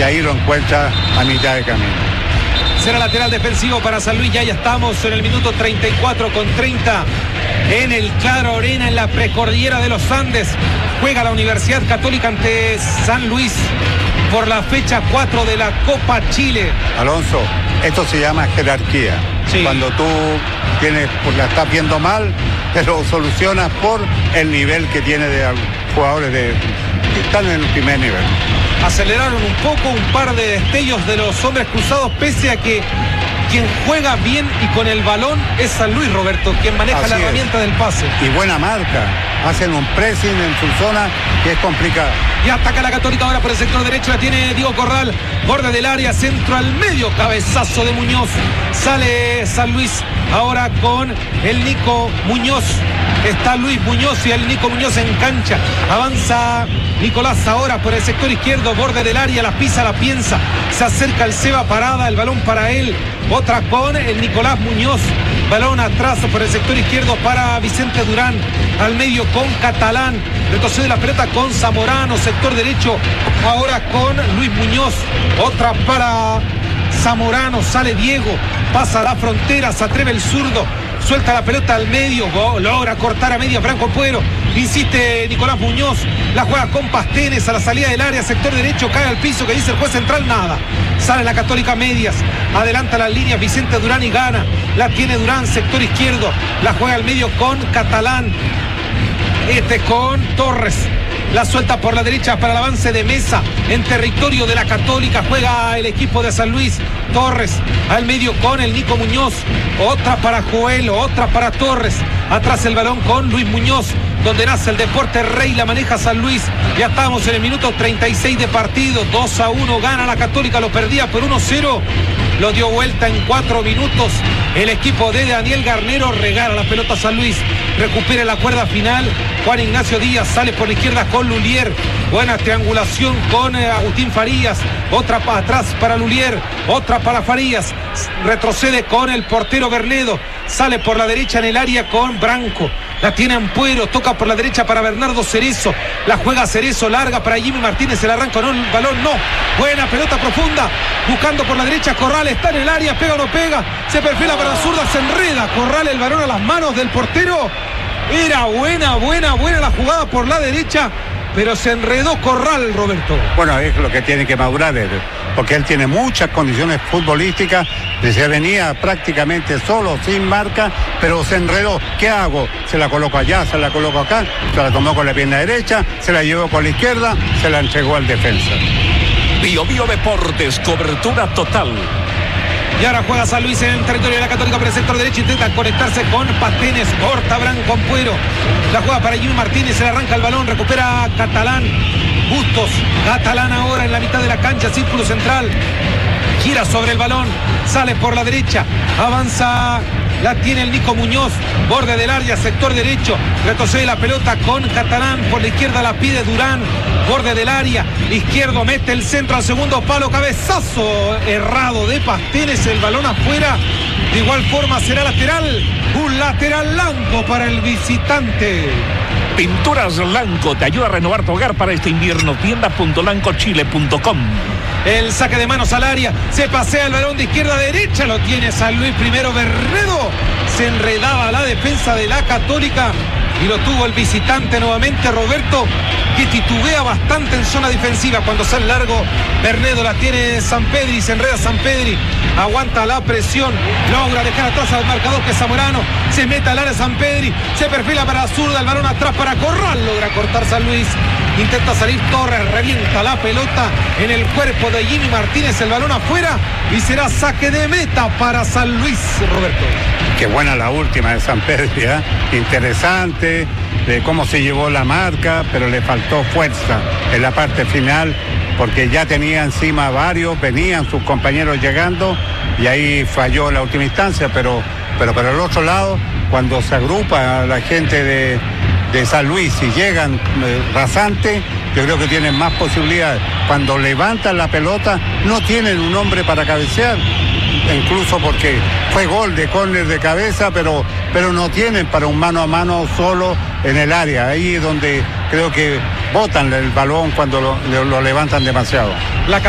y ahí lo encuentra a mitad de camino. Será lateral defensivo para San Luis. Ya estamos en el minuto 34:30 en el Claro Arena, en la precordillera de los Andes. Juega la Universidad Católica ante San Luis por la fecha 4 de la Copa Chile. Alonso, esto se llama jerarquía. Sí. Cuando tú la estás viendo mal, te lo solucionas por el nivel que tiene de jugadores que están en el primer nivel. Aceleraron un poco, un par de destellos de los hombres cruzados, pese a que quien juega bien y con el balón es San Luis, Roberto, quien maneja Así la es. herramienta del pase. Y buena marca, hacen un pressing en su zona que es complicado. Y ataca la Católica ahora por el sector derecho, la tiene Diego Corral, borde del área, centro al medio, cabezazo de Muñoz. Sale San Luis ahora con el Nico Muñoz. Está Luis Muñoz y el Nico Muñoz en cancha. Avanza Nicolás ahora por el sector izquierdo, borde del área, la pisa, la piensa. Se acerca el Seba Parada, el balón para él. Otra con el Nicolás Muñoz. Balón atrás por el sector izquierdo para Vicente Durán. Al medio con Catalán. Retrocede la pelota con Zamorano, sector derecho. Ahora con Luis Muñoz. Otra para Zamorano, sale Diego. Pasa la frontera, se atreve el zurdo. Suelta la pelota al medio, logra cortar a media Franco Puero. Insiste Nicolás Muñoz, la juega con Pastenes a la salida del área, sector derecho, cae al piso, que dice el juez central, nada. Sale la Católica medias, adelanta las líneas Vicente Durán y gana. La tiene Durán, sector izquierdo, la juega al medio con Catalán. Con Torres. La suelta por la derecha para el avance de Mesa en territorio de la Católica. Juega el equipo de San Luis. Torres al medio con el Nico Muñoz. Otra para Joel, otra para Torres. Atrás el balón con Luis Muñoz. Donde nace el deporte rey, la maneja San Luis. Ya estamos en el minuto 36 de partido. 2-1 gana la Católica, lo perdía por 1-0. Lo dio vuelta en 4 minutos. El equipo de Daniel Garnero regala la pelota a San Luis. Recupera la cuerda final. Juan Ignacio Díaz sale por la izquierda con Lulier. Buena triangulación con Agustín Farías. Otra para atrás para Lulier. Otra para Farías. Retrocede con el portero Bernedo. Sale por la derecha en el área con Branco. La tiene Ampuero, toca por la derecha para Bernardo Cerezo. La juega Cerezo, larga para Jimmy Martínez. El arranca, no, el balón no. Buena pelota profunda. Buscando por la derecha Corral, está en el área, pega o no pega. Se perfila para la zurda, se enreda. Corral, el balón a las manos del portero. Era buena la jugada por la derecha, pero se enredó Corral, Roberto. Bueno, es lo que tiene que madurar él, porque él tiene muchas condiciones futbolísticas. Se venía prácticamente solo, sin marca, pero se enredó. ¿Qué hago? Se la coloco allá, se la coloco acá, se la tomó con la pierna derecha, se la llevó con la izquierda, se la entregó al defensa. Bio Deportes, cobertura total. Y ahora juega San Luis en el territorio de la Católica por el sector derecho. Intenta conectarse con Pastenes. Corta Branco Ampuero. La juega para Jimmy Martínez. Se le arranca el balón. Recupera Catalán. Bustos. Catalán ahora en la mitad de la cancha. Círculo central. Gira sobre el balón. Sale por la derecha. Avanza. La tiene el Nico Muñoz. Borde del área. Sector derecho. Retrocede la pelota con Catalán. Por la izquierda la pide Durán. Borde del área. Izquierdo mete el centro al segundo palo. Cabezazo errado de Pastenes. El balón afuera. De igual forma será lateral. Un lateral blanco para el visitante. Pinturas Lanco te ayuda a renovar tu hogar para este invierno. Tienda.lancochile.com. El saque de manos al área. Se pasea el balón de izquierda a derecha. Lo tiene San Luis primero. Bernedo. Se enredaba la defensa de la Católica. Y lo tuvo el visitante nuevamente, Roberto, que titubea bastante en zona defensiva. Cuando sale largo, Bernedo, la tiene Sampedri, se enreda Sampedri, aguanta la presión, logra dejar atrás al marcador que es Zamorano, se mete al área Sampedri, se perfila para la zurda, el balón atrás para Corral, logra cortar San Luis, intenta salir Torres, revienta la pelota en el cuerpo de Jimmy Martínez, el balón afuera y será saque de meta para San Luis, Roberto. Qué buena la última de Sampedri, ¿eh? Interesante de cómo se llevó la marca, pero le faltó fuerza en la parte final porque ya tenía encima varios, venían sus compañeros llegando y ahí falló en la última instancia, pero por el otro lado, cuando se agrupa la gente de San Luis y llegan rasantes, yo creo que tienen más posibilidades. Cuando levantan la pelota, no tienen un hombre para cabecear, incluso porque fue gol de córner de cabeza, pero no tienen para un mano a mano solo en el área. Ahí es donde creo que botan el balón cuando lo levantan demasiado.